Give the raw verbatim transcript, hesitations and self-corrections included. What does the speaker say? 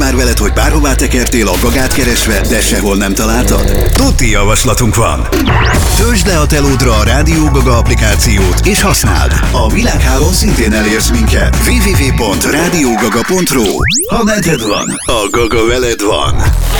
már veled, hogy bárhová tekertél a Gagát keresve, de sehol nem találtad? Tuti javaslatunk van! Töltsd le a telódra a Rádió Gaga applikációt, és használd! A világhálón szintén elérsz minket. double-u double-u double-u pont rádiógaga pont ru. Ha neded van, a Gaga veled van.